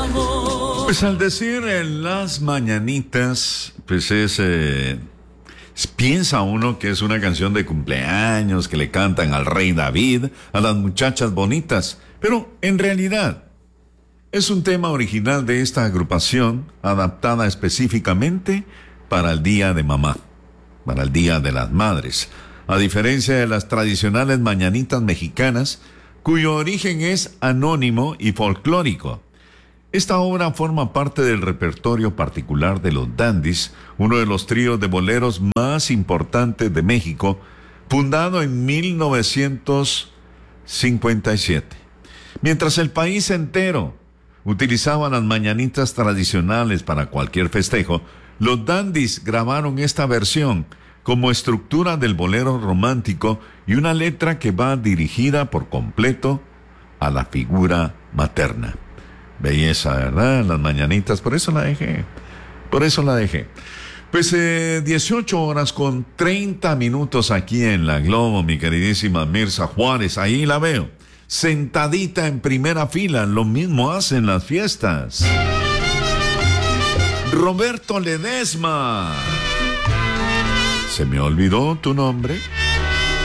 Pues al decir las mañanitas, pues piensa uno que es una canción de cumpleaños que le cantan al rey David, a las muchachas bonitas, pero en realidad es un tema original de esta agrupación, adaptada específicamente para el Día de Mamá, para el Día de las Madres, a diferencia de las tradicionales mañanitas mexicanas, cuyo origen es anónimo y folclórico. Esta obra forma parte del repertorio particular de los Dandies, uno de los tríos de boleros más importantes de México, fundado en 1957. Mientras el país entero utilizaba las mañanitas tradicionales para cualquier festejo, los Dandies grabaron esta versión como estructura del bolero romántico y una letra que va dirigida por completo a la figura materna. Belleza, ¿verdad? Las mañanitas, por eso la dejé. Pues 18 horas con 30 minutos aquí en La Globo, mi queridísima Mirza Juárez, ahí la veo, sentadita en primera fila, lo mismo hacen las fiestas. Roberto Ledesma. ¿Se me olvidó tu nombre?